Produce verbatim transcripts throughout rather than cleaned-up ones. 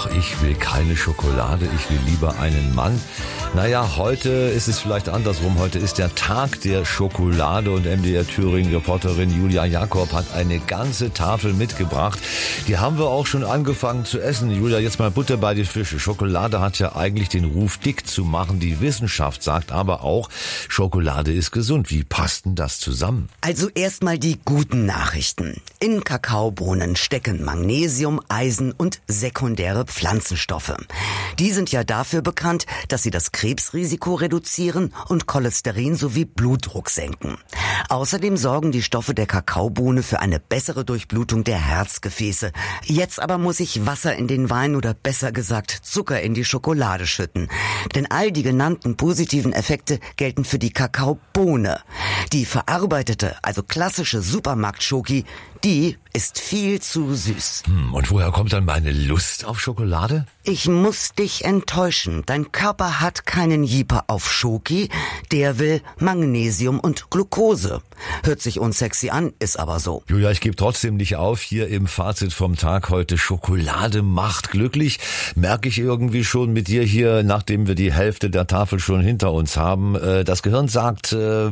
Ach, ich will keine Schokolade, ich will lieber einen Mann. Naja, heute ist es vielleicht andersrum. Heute ist der Tag der Schokolade und M D R Thüringen-Reporterin Julia Jakob hat eine ganze Tafel mitgebracht. Die haben wir auch schon angefangen zu essen. Julia, jetzt mal Butter bei die Fische. Schokolade hat ja eigentlich den Ruf, dick zu machen. Die Wissenschaft sagt aber auch, Schokolade ist gesund. Wie passt denn das zusammen? Also erstmal die guten Nachrichten. In Kakaobohnen stecken Magnesium, Eisen und sekundäre Pflanzenstoffe. Die sind ja dafür bekannt, dass sie das Krebsrisiko reduzieren und Cholesterin sowie Blutdruck senken. Außerdem sorgen die Stoffe der Kakaobohne für eine bessere Durchblutung der Herzgefäße. Jetzt aber muss ich Wasser in den Wein oder besser gesagt Zucker in die Schokolade schütten. Denn all die genannten positiven Effekte gelten für die Kakaobohne. Die verarbeitete, also klassische Supermarkt-Schoki, die ist viel zu süß. Hm, und woher kommt dann meine Lust auf Schokolade? Ich muss dich enttäuschen. Dein Körper hat keinen Jeeper auf Schoki. Der will Magnesium und Glucose. Hört sich unsexy an, ist aber so. Julia, ich gebe trotzdem nicht auf. Hier im Fazit vom Tag heute: Schokolade macht glücklich. Merke ich irgendwie schon mit dir hier, nachdem wir die Hälfte der Tafel schon hinter uns haben. Das Gehirn sagt, äh,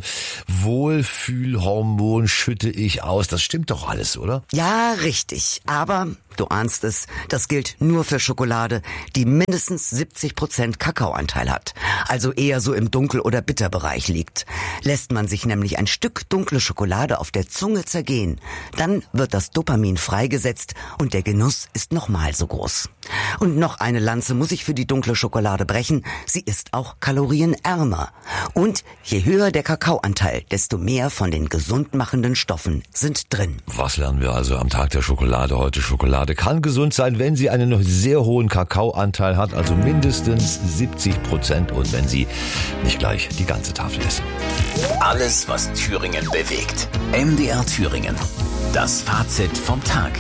Wohlfühlhormon schütte ich aus. Das stimmt doch alles, oder? Ja, richtig. Aber du ahnst es, das gilt nur für Schokolade, die mindestens siebzig Prozent Kakaoanteil hat. Also eher so im Dunkel- oder Bitterbereich liegt. Lässt man sich nämlich ein Stück dunkle Schokolade auf der Zunge zergehen, dann wird das Dopamin freigesetzt und der Genuss ist nochmal so groß. Und noch eine Lanze muss ich für die dunkle Schokolade brechen. Sie ist auch kalorienärmer. Und je höher der Kakaoanteil, desto mehr von den gesundmachenden Stoffen sind drin. Was lernen wir also am Tag der Schokolade heute? Schokolade kann gesund sein, wenn sie einen noch sehr hohen Kakaoanteil hat, also mindestens siebzig Prozent, und wenn sie nicht gleich die ganze Tafel essen. Alles, was Thüringen bewegt. M D R Thüringen. Das Fazit vom Tag.